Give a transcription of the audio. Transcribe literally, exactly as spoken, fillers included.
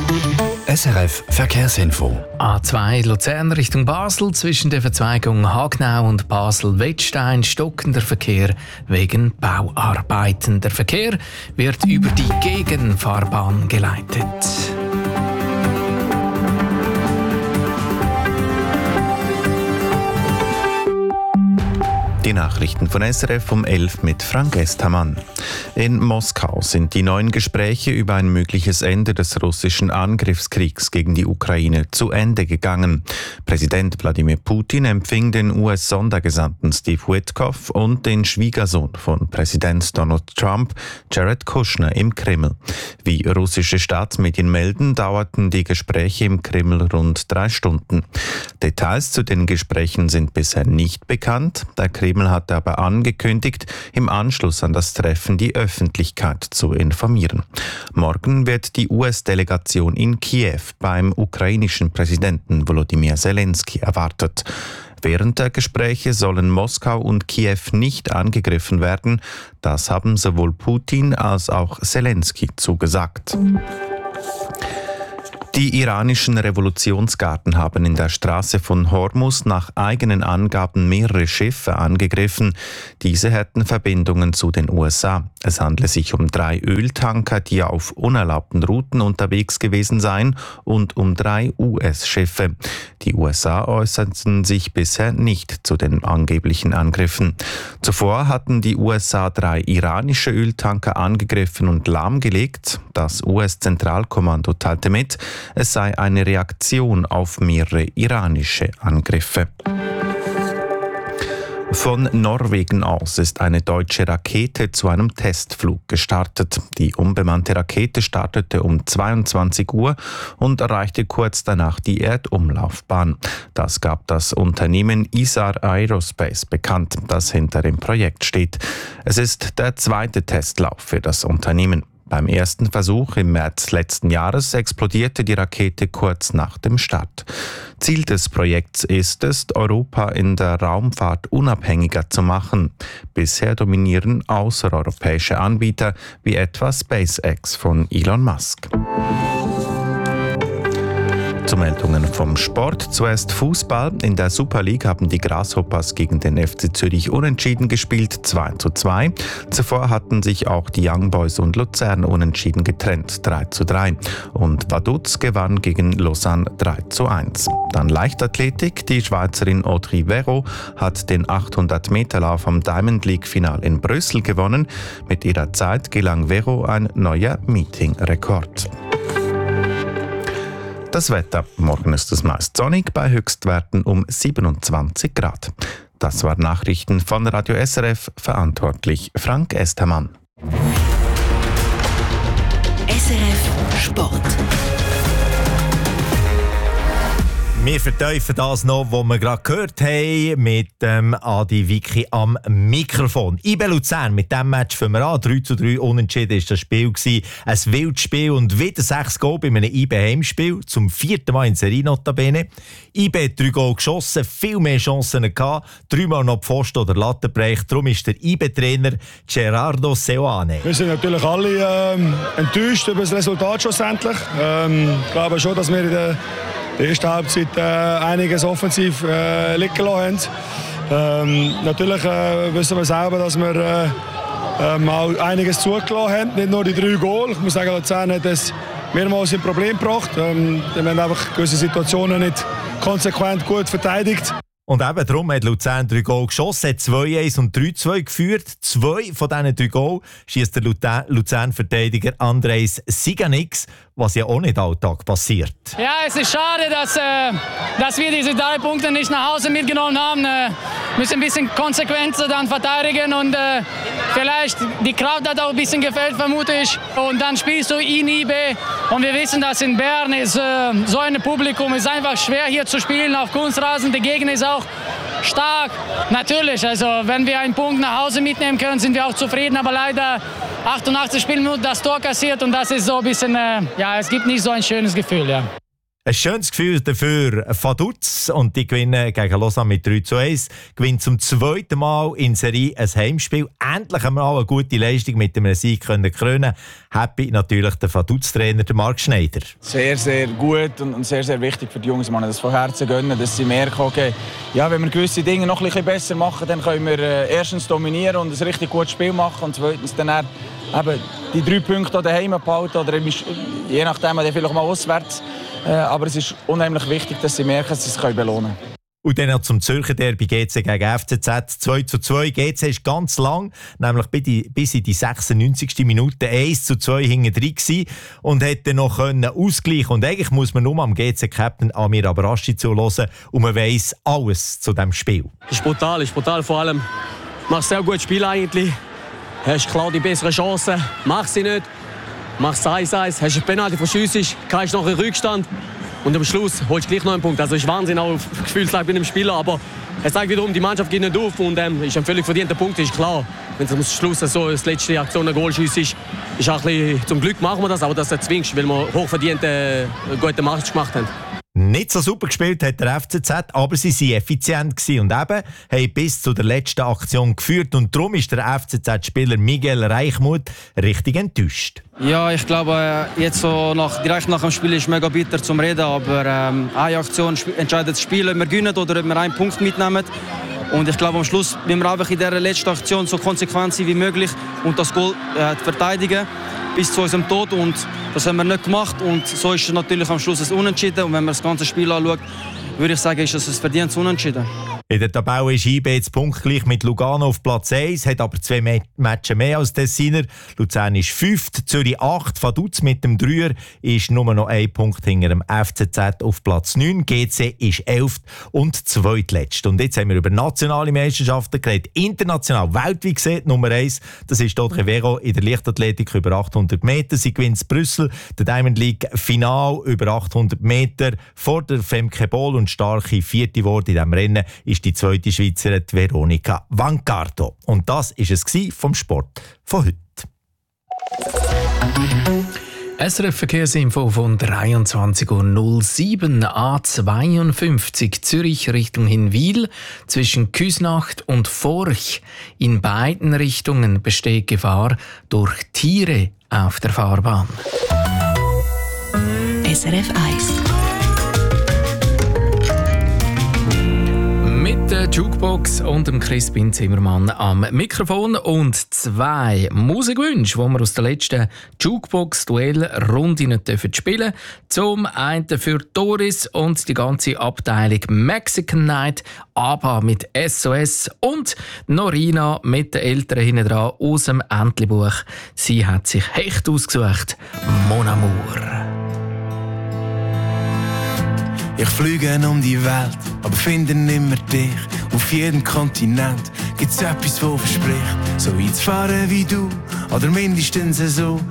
S R F Verkehrsinfo. A zwei Luzern Richtung Basel zwischen der Verzweigung Hagnau und Basel-Wettstein stockender Verkehr wegen Bauarbeiten. Der Verkehr wird über die Gegenfahrbahn geleitet. Die Nachrichten von S R F um elf mit Frank Estermann. In Moskau sind die neuen Gespräche über ein mögliches Ende des russischen Angriffskriegs gegen die Ukraine zu Ende gegangen. Präsident Wladimir Putin empfing den U S-Sondergesandten Steve Witkoff und den Schwiegersohn von Präsident Donald Trump, Jared Kushner, im Kreml. Wie russische Staatsmedien melden, dauerten die Gespräche im Kreml rund drei Stunden. Details zu den Gesprächen sind bisher nicht bekannt. Der Kreml hatte aber angekündigt, im Anschluss an das Treffen die Öffentlichkeit zu informieren. Morgen wird die U S-Delegation in Kiew beim ukrainischen Präsidenten Volodymyr Zelensky erwartet. Während der Gespräche sollen Moskau und Kiew nicht angegriffen werden. Das haben sowohl Putin als auch Zelensky zugesagt. Die iranischen Revolutionsgarden haben in der Straße von Hormuz nach eigenen Angaben mehrere Schiffe angegriffen. Diese hätten Verbindungen zu den U S A. Es handle sich um drei Öltanker, die auf unerlaubten Routen unterwegs gewesen seien, und um drei U S-Schiffe. Die U S A äußerten sich bisher nicht zu den angeblichen Angriffen. Zuvor hatten die U S A drei iranische Öltanker angegriffen und lahmgelegt. Das U S-Zentralkommando teilte mit, es sei eine Reaktion auf mehrere iranische Angriffe. Von Norwegen aus ist eine deutsche Rakete zu einem Testflug gestartet. Die unbemannte Rakete startete um zweiundzwanzig Uhr und erreichte kurz danach die Erdumlaufbahn. Das gab das Unternehmen Isar Aerospace bekannt, das hinter dem Projekt steht. Es ist der zweite Testlauf für das Unternehmen. Beim ersten Versuch im März letzten Jahres explodierte die Rakete kurz nach dem Start. Ziel des Projekts ist es, Europa in der Raumfahrt unabhängiger zu machen. Bisher dominieren außereuropäische Anbieter wie etwa SpaceX von Elon Musk. Zu Meldungen vom Sport. Zuerst Fußball. In der Super League haben die Grasshoppers gegen den F C Zürich unentschieden gespielt, zwei zu zwei. Zuvor hatten sich auch die Young Boys und Luzern unentschieden getrennt, drei zu drei. Und Vaduz gewann gegen Lausanne drei zu eins. Dann Leichtathletik. Die Schweizerin Audrey Vero hat den achthundert Meter Lauf am Diamond League Final in Brüssel gewonnen. Mit ihrer Zeit gelang Vero ein neuer Meeting-Rekord. Das Wetter. Morgen ist es meist sonnig, bei Höchstwerten um siebenundzwanzig Grad. Das waren Nachrichten von Radio S R F, verantwortlich Frank Estermann. S R F Sport. Wir vertiefen das noch, was wir gerade gehört haben, mit ähm, Adi Vicky am Mikrofon. I B Luzern, mit diesem Match fangen wir an. drei zu drei unentschieden war das Spiel gewesen. Ein wildes Spiel und wieder sechs Goal bei einem I B-Heimspiel. Zum vierten Mal in Serie notabene. I B hat drei Goal geschossen, viel mehr Chancen gehabt. Dreimal noch Pfosten oder Lattenbereich. Darum ist der I B-Trainer Gerardo Seoane. Wir sind natürlich alle ähm, enttäuscht über das Resultat schlussendlich. Ähm, ich glaube schon, dass wir in der In der ersten Halbzeit äh, einiges offensiv äh, liegen lassen haben. Ähm, natürlich äh, wissen wir selber, dass wir äh, ähm, auch einiges zugelassen haben, nicht nur die drei Goal. Ich muss sagen, Luzern hat das mehrmals ein Problem gebracht. Ähm, wir haben einfach gewisse Situationen nicht konsequent gut verteidigt. Und eben darum hat Luzern drei Goal geschossen, hat zwei eins und drei zwei geführt. Zwei von diesen drei Goal schießt der Luzern-Verteidiger Andrejs Siganix, was ja auch nicht alltag passiert. Ja, es ist schade, dass, äh, dass wir diese drei Punkte nicht nach Hause mitgenommen haben. Wir äh, müssen ein bisschen konsequenter dann verteidigen und äh, vielleicht die Kraft hat auch ein bisschen gefällt, vermute ich. Und dann spielst du in I B und wir wissen, dass in Bern ist, äh, so ein Publikum ist einfach schwer hier zu spielen auf Kunstrasen. Der Gegner ist auch stark. Natürlich, also wenn wir einen Punkt nach Hause mitnehmen können, sind wir auch zufrieden. Aber leider achtundachtzig Spielminuten das Tor kassiert und das ist so ein bisschen, äh, ja, es gibt nicht so ein schönes Gefühl, ja. Ein schönes Gefühl dafür Vaduz und die gewinnen gegen Lausanne mit drei zu eins. Gewinnt zum zweiten Mal in Serie ein Heimspiel. Endlich einmal eine gute Leistung mit dem Sieg können krönen. Happy natürlich der Vaduz-Trainer Marc Schneider. Sehr, sehr gut und sehr, sehr wichtig für die Jungs, man das von Herzen gönnen, dass sie merken, okay, ja, wenn wir gewisse Dinge noch ein bisschen besser machen, dann können wir äh, erstens dominieren und ein richtig gutes Spiel machen und zweitens dann eben die drei Punkte daheim behalten oder je nachdem dann vielleicht mal auswärts. Äh, aber es ist unheimlich wichtig, dass sie merken, dass sie es belohnen können. Und dann noch zum Zürcher Derby G C gegen F C Z zwei zu zwei. G C ist ganz lang, nämlich bis in die sechsundneunzigste Minute eins zu zwei hinten drin gewesen und hätte noch ausgleichen. Und eigentlich muss man nur am G C-Captain Amir Abraschi zuhören und man weiss alles zu diesem Spiel. Es ist brutal, es ist brutal vor allem. Du machst sehr gutes Spiel eigentlich. Hast klar die besseren Chancen, machst sie nicht. Machst eins eins, hast einen Penalty, verschiessest, kannst noch einen Rückstand und am Schluss holst du gleich noch einen Punkt. Also es ist Wahnsinn, auch auf Gefühlslage bei einem Spieler, aber es zeigt wiederum, die Mannschaft geht nicht auf und ähm, ist ein völlig verdienter Punkt, ist klar. Wenn es am Schluss so das letzte Aktion ein Goal schießt, ist, ist auch ein bisschen, zum Glück machen wir das, aber das erzwingst, weil wir hochverdient äh, einen guten Match gemacht haben. Nicht so super gespielt hat der F C Z, aber sie waren effizient gewesen und eben haben bis zu der letzten Aktion geführt. Und darum ist der F C Z-Spieler Miguel Reichmuth richtig enttäuscht. Ja, ich glaube, jetzt so nach, direkt nach dem Spiel ist es mega bitter zum Reden, aber ähm, eine Aktion entscheidet das Spiel, ob wir gewinnen oder ob wir einen Punkt mitnehmen. Und ich glaube, am Schluss müssen wir einfach in dieser letzten Aktion so konsequent sein wie möglich und das Goal äh, verteidigen bis zu unserem Tod. Und das haben wir nicht gemacht. Und so ist es natürlich am Schluss ein Unentschieden. Und wenn man das ganze Spiel anschaut, würde ich sagen, ist das ein verdientes Unentschieden. In der Tabelle ist I B jetzt punktgleich mit Lugano auf Platz eins, hat aber zwei Me- Matches mehr als Tessiner. Luzern ist fünft, Zürich acht, Vaduz mit dem Dreier ist nur noch ein Punkt hinter dem F C Z auf Platz neun. G C ist elft und zweitletzt. Und jetzt haben wir über nationale Meisterschaften geredet. International, weltweit gesehen, Nummer eins, das ist Audrey Vero in der Leichtathletik über achthundert Meter. Sie gewinnt Brüssel, der Diamond League Final über achthundert Meter vor der Femke Boll und starke vierte Wort in diesem Rennen ist die zweite Schweizerin Veronika Vancardo. Und das war es vom Sport von heute. S R F Verkehrsinfo von dreiundzwanzig Uhr null sieben, A zweiundfünfzig Zürich Richtung Hinwil zwischen Küsnacht und Forch. In beiden Richtungen besteht Gefahr durch Tiere auf der Fahrbahn. S R F eins. Mit der Jukebox und dem Crispin Zimmermann am Mikrofon und zwei Musikwünsche, die wir aus der letzten Jukebox-Duell-Runde spielen dürfen. Zum einen für Doris und die ganze Abteilung Mexican Night, ABBA mit S O S und Norina mit den Eltern hinten dran aus dem Entlebuch. Sie hat sich Hecht ausgesucht, Mon Amour. Ich fliege um die Welt, aber finde nimmer dich. Auf jedem Kontinent gibt's etwas, wo verspricht, so weit zu fahren wie du, oder mindestens so.